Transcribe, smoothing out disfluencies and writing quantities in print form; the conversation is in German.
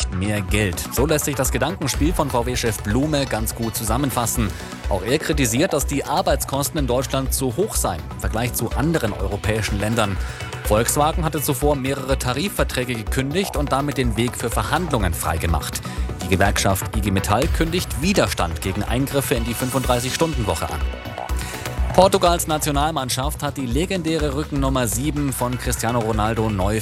mehr Geld. So lässt sich das Gedankenspiel von VW-Chef Blume ganz gut zusammenfassen. Auch er kritisiert, dass die Arbeitskosten in Deutschland zu hoch seien im Vergleich zu anderen europäischen Ländern. Volkswagen hatte zuvor mehrere Tarifverträge gekündigt und damit den Weg für Verhandlungen freigemacht. Die Gewerkschaft IG Metall kündigt Widerstand gegen Eingriffe in die 35-Stunden-Woche an. Portugals Nationalmannschaft hat die legendäre Rückennummer 7 von Cristiano Ronaldo neu